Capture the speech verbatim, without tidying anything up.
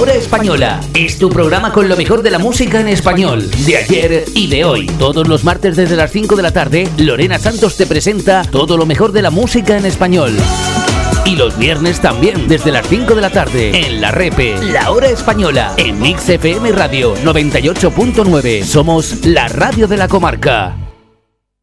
Hora Española. Es tu programa con lo mejor de la música en español, de ayer y de hoy. Todos los martes desde las cinco de la tarde, Lorena Santos te presenta todo lo mejor de la música en español. Y los viernes también, desde las cinco de la tarde, en La Repe, La Hora Española, en Mix F M Radio noventa y ocho punto nueve. Somos la radio de la comarca.